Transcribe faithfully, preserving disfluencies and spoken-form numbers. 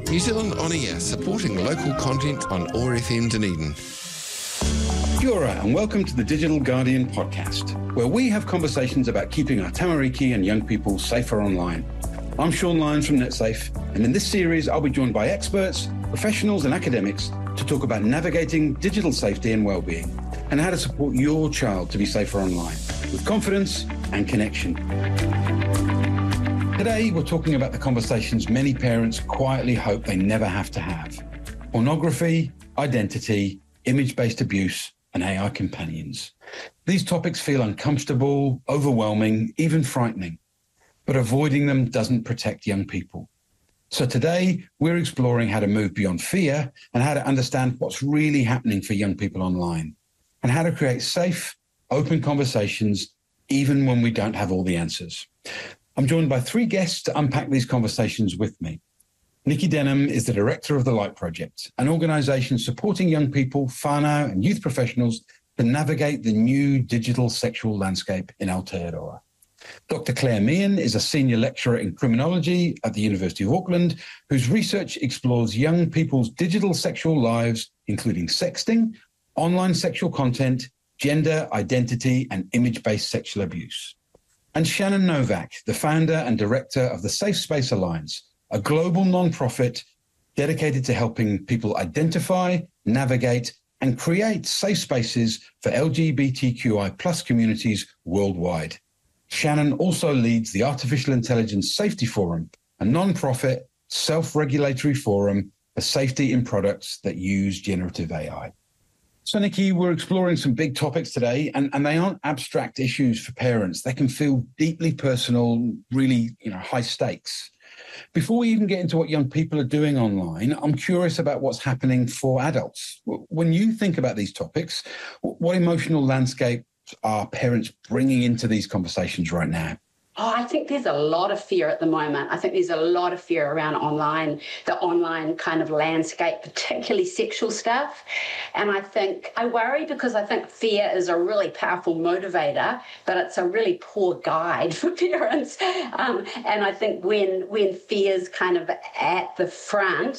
New Zealand On Air, supporting local content on O A R F M Dunedin. Kia ora and welcome to the Digital Guardian podcast, where we have conversations about keeping our tamariki and young people safer online. I'm Sean Lyons from NetSafe, and in this series I'll be joined by experts, professionals and academics to talk about navigating digital safety and well-being and how to support your child to be safer online with confidence and connection. Today we're talking about the conversations many parents quietly hope they never have to have: pornography, identity, image-based abuse, and A I companions. These topics feel uncomfortable, overwhelming, even frightening, but avoiding them doesn't protect young people. So today we're exploring how to move beyond fear and how to understand what's really happening for young people online and how to create safe, open conversations even when we don't have all the answers. I'm joined by three guests to unpack these conversations with me. Nikki Denham is the director of the Light Project, an organisation supporting young people, whānau and youth professionals to navigate the new digital sexual landscape in Aotearoa. Doctor Claire Meehan is a senior lecturer in criminology at the University of Auckland, whose research explores young people's digital sexual lives, including sexting, online sexual content, gender, identity, and image-based sexual abuse. And Shannon Novak, the founder and director of the Safe Space Alliance, a global non-profit dedicated to helping people identify, navigate, and create safe spaces for L G B T Q I plus communities worldwide. Shannon also leads the Artificial Intelligence Safety Forum, a non-profit, self-regulatory forum for safety in products that use generative A I. So, Nikki, we're exploring some big topics today, and, and they aren't abstract issues for parents. They can feel deeply personal, really, you know, high stakes. Before we even get into what young people are doing online, I'm curious about what's happening for adults. When you think about these topics, what emotional landscape are parents bringing into these conversations right now? Oh, I think there's a lot of fear at the moment. I think there's a lot of fear around online, the online kind of landscape, particularly sexual stuff. And I think I worry because I think fear is a really powerful motivator, but it's a really poor guide for parents. Um, and I think when when fear's kind of at the front,